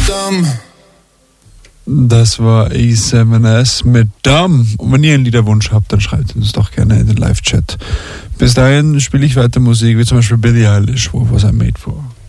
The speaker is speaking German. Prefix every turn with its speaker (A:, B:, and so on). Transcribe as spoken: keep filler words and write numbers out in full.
A: Das war A seven S mit Dumb. Und wenn ihr einen Liederwunsch habt, dann schreibt uns doch gerne in den Live-Chat. Bis dahin spiele ich weiter Musik, wie zum Beispiel Billie Eilish, wo Was I Made For.